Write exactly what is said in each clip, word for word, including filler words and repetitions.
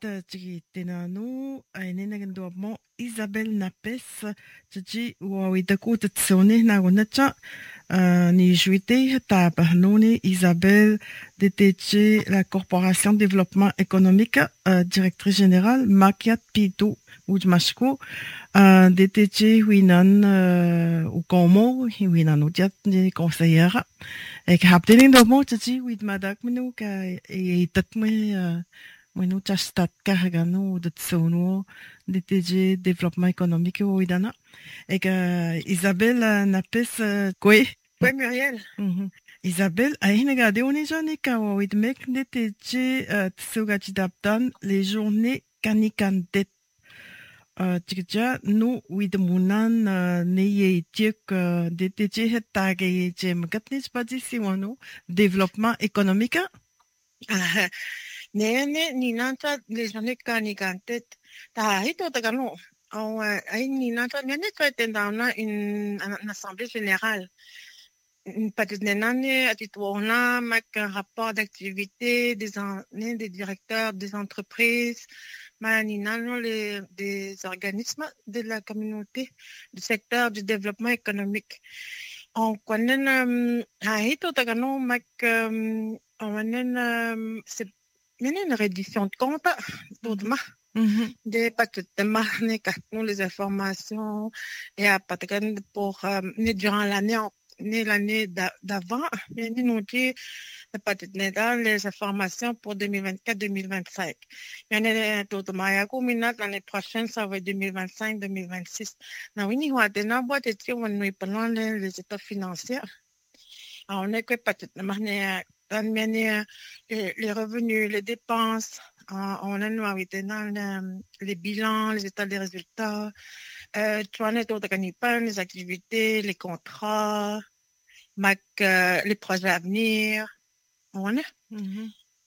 tiki tinanu ainenagandormo Isabelle Napes tiki wawitaku tatsoni nagunacha ni juité tabarnoni Isabelle D T G la Corporation de Développement Économique directrice générale Makiat Pitu Ujmashku D T G winan u como winan udiat ni conseillère ik heb dit in de motor tiki wit madak menu ka e tatme Bueno, chastat carregando de tsono D T G développement économique au idana. Et que Isabelle Napes quoi? Oui, Muriel. Isabelle a regardé on est journée quand with make D T G tsogachi daptan les journées canicantet. Tja nous with munan ne ye tiek D T G hettage ye jem katnis pas d'ici wano développement économique. Nene ninanta les journées canicantet. Ta hito tagano. Oh, ay ninanta nene tendana une une assemblée générale. Peut-être nene atitouona mak un rapport d'activité des des directeurs des entreprises. Maninano les des organismes de la communauté du secteur du développement économique. On connaît hito tagano mak on connaît c'est il y a une reddition de compte des paquets de marques, nous les informations et à partir pour durant l'année l'année d'avant, il y a nous dit les informations pour deux mille vingt-quatre deux mille vingt-cinq. Il y en a d'autres mais l'année prochaine ça va être deux mille vingt-cinq deux mille vingt-six. Now we need what the number that you when we parlons les états financiers. On est que peut-être les, les revenus, les dépenses, on a dans les bilans, les états des résultats, euh, tu en es d'autres les activités, les contrats, mac, euh, les projets à venir. On est. Mm-hmm.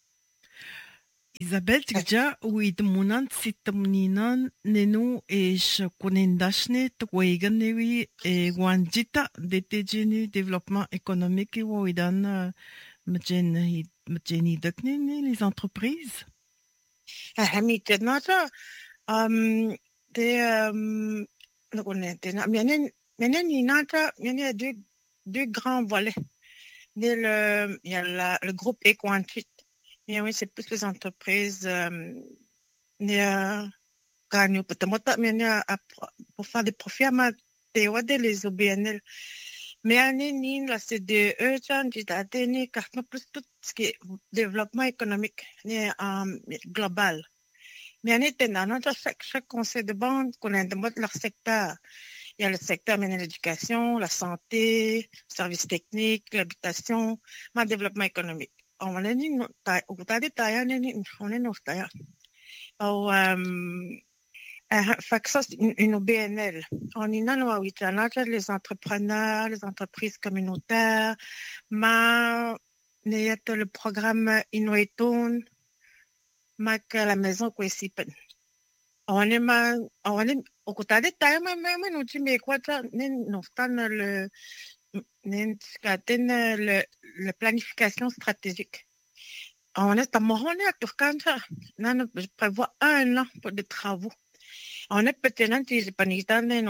Isabelle, tja, oui, de monan, si tamninan, nenu, et je connais dashne, twagan, oui, et wanjita, D T G, développement économique, oui, dan, Mjeni les entreprises. Ah, mais maintenant, ça, um, des, um, on est, maintenant, maintenant, il y a deux, deux grands volets. Il y a le, il y a la, le groupe Equantit. Et oui, c'est plus les entreprises, um, il y a, gagnent, peut-être, il y a, pour faire des profits, mais, les O B N L. Mais année la C D E, j'ai dit que plus tout ce qui est développement économique um, global. Mais année dans chaque chaque conseil de banque qu'on a de leur secteur. Il y a le secteur de l'éducation, la santé, services techniques, l'habitation, le développement économique. On a dit au bout de taille, on est nos tailles. Oh, um, fait ça, c'est une, une O B N L. On y a les entrepreneurs, les entreprises communautaires, mais il y a le programme Inuitun, mais la maison qu'on s'y peut. On est ma, on est au côté de taille, mais même nous tu mais quoi ça, nous sommes le, nous le, la planification stratégique. On est à Moroney à Turkana, nous prévoit un an pour des travaux. On est peut-être j'ai pas ni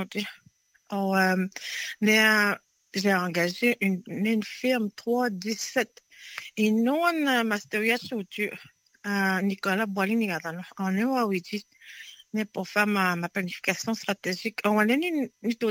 oh, euh, j'ai engagé une, une firme trois dix-sept et nous on a masteria sur Nicolas Boilini on est à Ouidji mais pour faire ma, ma planification stratégique on a une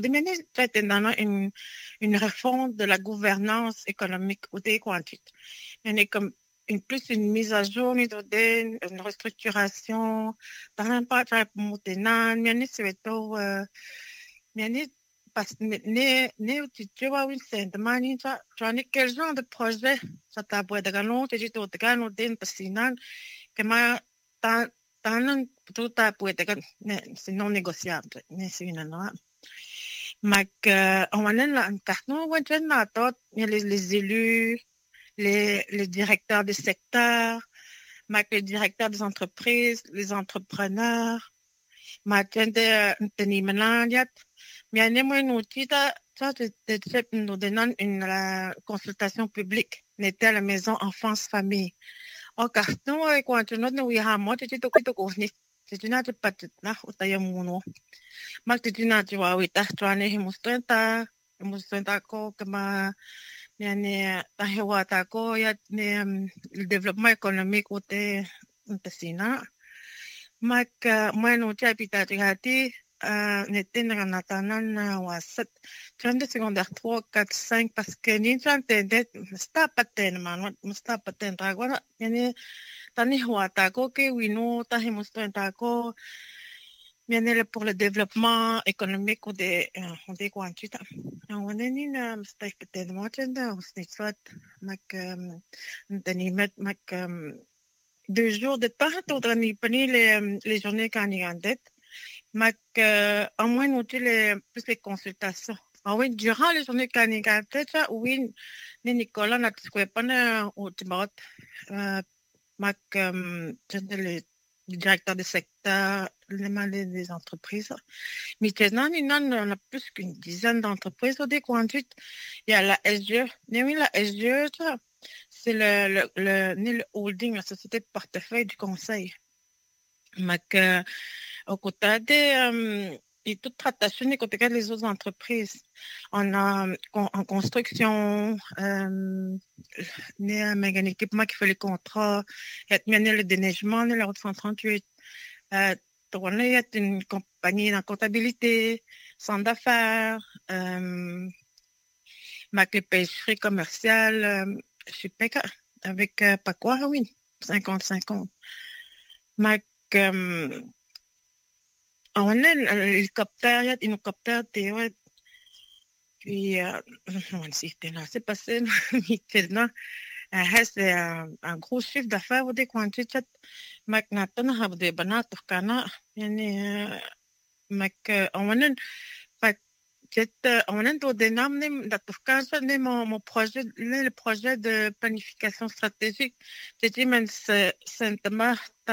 une une réforme de la gouvernance économique ou des quantités on est comme une plus une mise à jour une restructuration par exemple pour monter nan mais c'est tout mais parce que ne ne tu vois oui c'est demandé ça tu as quel genre de projet ça t'a beau de gagner tu dis tout de gagner d'un passinan que ma tant tant tout t'a beau de gagner c'est non négociable mais c'est une non mais on a là un carton où tu as tout les les élus les les directeurs des secteurs mais les directeurs des entreprises les entrepreneurs mais tu as une management mais nous ça c'est nous donnons une consultation publique n'était à la maison enfance famille O kasno e kwa tuno no wi ha mo te to kito ko ni. Te tuna te patit na o ta ya muno. Mak te tuna te wa wi ta twane he mustenta. Mustenta ko kama yani ta he wa ta ko ya ne le développement économique o te te sina. Mak mo no te pita te hati ne tena na tanan wa set. Trente secondaire trois, quatre, cinq parce que ni trente de sta paten man sta paten ta ko yani tani hua tako ke wino tahi musto tako mianele pour le développement économique ou des ou des quantita on ni na mistake paten mo tenda usnitsat mak tani met mak deux jours de temps to drani pani les les journées kanigandet mak au moins noter les plus les consultations. Ah oui, durant les journées kanigandet oui ni Nicolas na tskwepan au tibot Mac, euh, le directeur de secteur, les, les entreprises. Mais maintenant, il y en a plus qu'une dizaine d'entreprises au déconduite. Il y a la S G E. Oui, la S G E, c'est le, le, le, le holding, la société de portefeuille du conseil. Mac, euh, au côté des, euh, et toute traitation des côtés les autres entreprises. On a en, en construction, euh, il y a un équipement qui fait les contrats, il y a le déneigement, la route cent trente-huit, euh, il y a une compagnie en comptabilité, centre d'affaires, euh, les pêcheries commerciales, euh, je sais pas, avec euh, pas quoi, oui, cinquante cinquante. Mac, euh, on a l'hélicoptère, il y a un hélicoptère, puis, euh, c'est passé, maintenant, c'est un, un gros chiffre d'affaires au décompte. Maintenant, on a des bananes, kana, yani, mak, on a on a des noms, de mon, mon projet, le projet de planification stratégique. J'ai dit, mais c'est, c'est